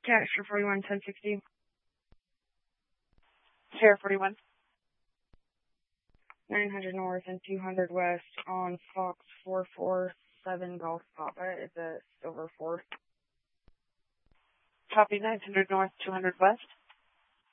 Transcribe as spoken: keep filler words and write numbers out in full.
Capture forty-one, ten sixty. Sierra forty-one. nine hundred north and two hundred west on Fox four four seven Golf Papa. It's a silver Ford. Copy, nine hundred north, two hundred west.